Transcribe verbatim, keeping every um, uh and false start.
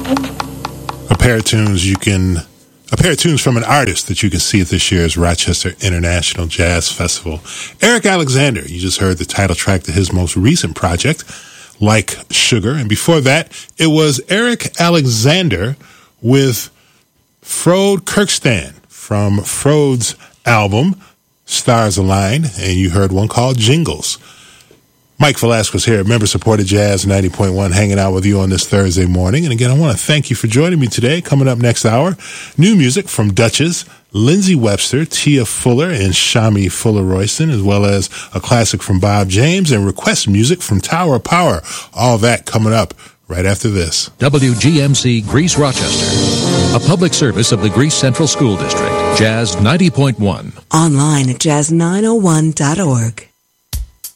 A pair of tunes you can, a pair of tunes from an artist that you can see at this year's Rochester International Jazz Festival. Eric Alexander, you just heard the title track to his most recent project, Like Sugar. And before that, it was Eric Alexander with Frode Kirkstand from Frode's album, Stars Align, and you heard one called Jingles. Mike Velasquez here at Member-Supported Jazz ninety point one, hanging out with you on this Thursday morning. And again, I want to thank you for joining me today. Coming up next hour, new music from Duchess, Lindsey Webster, Tia Fuller, and Shami Fuller-Royston, as well as a classic from Bob James and request music from Tower of Power. All that coming up right after this. W G M C Greece Rochester, a public service of the Greece Central School District. Jazz ninety point one. Online at jazz nine oh one dot org.